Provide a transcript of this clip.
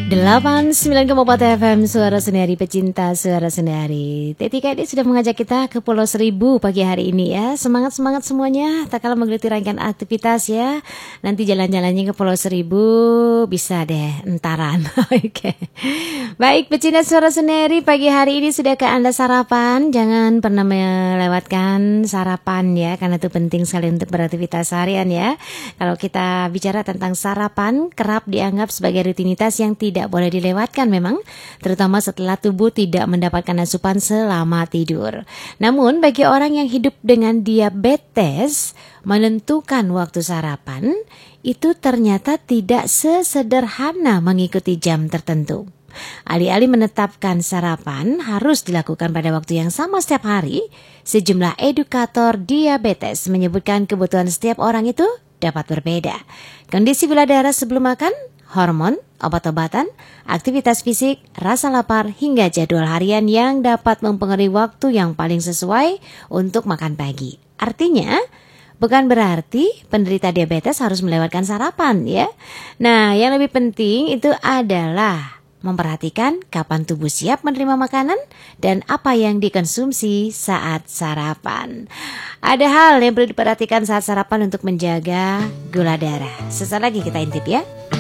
89,4 FM Suara Sendiri, pecinta Suara Sendiri. TTKD sudah mengajak kita ke Pulau Seribu pagi hari ini ya. Semangat-semangat semuanya, tak kalah menggeluti rangkaian aktivitas ya. Nanti jalan-jalannya ke Pulau Seribu bisa deh entaran. Oke. Baik, pecinta Suara Sendiri, pagi hari ini sudahkah Anda sarapan? Jangan pernah melewatkan sarapan ya, karena itu penting sekali untuk beraktivitas harian ya. Kalau kita bicara tentang sarapan, kerap dianggap sebagai rutinitas yang tidak boleh dilewatkan memang, terutama setelah tubuh tidak mendapatkan asupan selama tidur. Namun bagi orang yang hidup dengan diabetes, menentukan waktu sarapan itu ternyata tidak sesederhana mengikuti jam tertentu. Alih-alih menetapkan sarapan harus dilakukan pada waktu yang sama setiap hari, sejumlah edukator diabetes menyebutkan kebutuhan setiap orang itu dapat berbeda. Kondisi gula darah sebelum makan, hormon, obat-obatan, aktivitas fisik, rasa lapar, hingga jadwal harian yang dapat mempengaruhi waktu yang paling sesuai untuk makan pagi. Artinya, bukan berarti penderita diabetes harus melewatkan sarapan ya. Nah, yang lebih penting itu adalah memperhatikan kapan tubuh siap menerima makanan dan apa yang dikonsumsi saat sarapan. Ada hal yang perlu diperhatikan saat sarapan untuk menjaga gula darah. Sesaat lagi kita intip ya.